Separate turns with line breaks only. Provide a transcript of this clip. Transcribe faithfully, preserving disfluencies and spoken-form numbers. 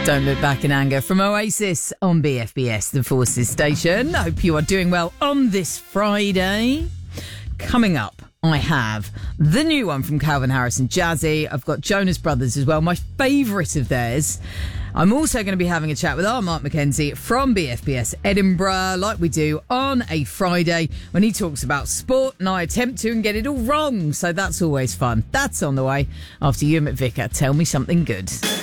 Don't Look Back in Anger from Oasis on B F B S, the Forces station. I hope you are doing well on this Friday. Coming up, I have the new one from Calvin Harris and Jazzy. I've got Jonas Brothers as well, my favourite of theirs. I'm also going to be having a chat with our Mark McKenzie from B F B S Edinburgh, like we do on a Friday, when he talks about sport and I attempt to and get it all wrong. So that's always fun. That's on the way after you, McVicker. Tell me something good.